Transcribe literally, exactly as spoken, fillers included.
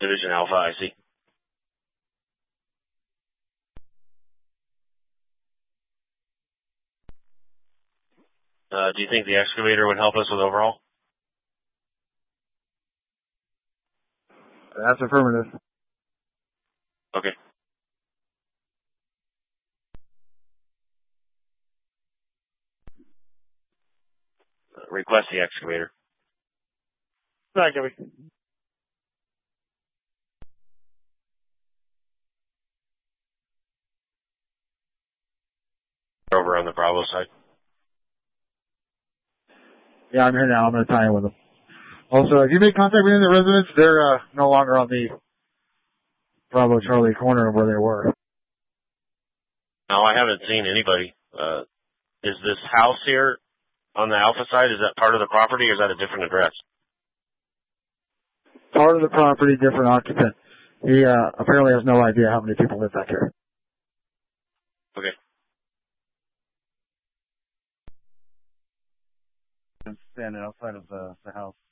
Division Alpha, I see. Uh, do you think the excavator would help us with overhaul? That's affirmative. Okay. Uh, request the excavator. Right, Gabby. Over on the Bravo side. Yeah, I'm here now. I'm going to tie in with them. Also, if you make contact with any of the residents, they're uh, no longer on the Bravo Charlie corner of where they were. No, I haven't seen anybody. Uh, is this house here on the Alpha side, is that part of the property or is that a different address? Part of the property, different occupant. He uh, apparently has no idea how many people live back here. Okay. I'm standing outside of the, the house.